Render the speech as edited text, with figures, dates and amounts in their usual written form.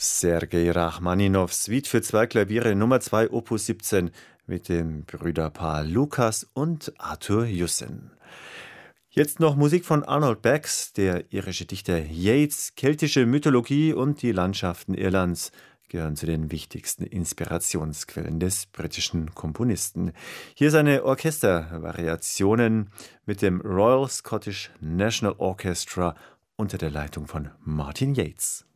Sergei Rachmaninow, Suite für zwei Klaviere Nummer 2, Opus 17 mit dem Brüderpaar Lukas und Arthur Jussen. Jetzt noch Musik von Arnold Bax, der irische Dichter Yeats, keltische Mythologie und die Landschaften Irlands gehören zu den wichtigsten Inspirationsquellen des britischen Komponisten. Hier seine Orchestervariationen mit dem Royal Scottish National Orchestra unter der Leitung von Martin Yates.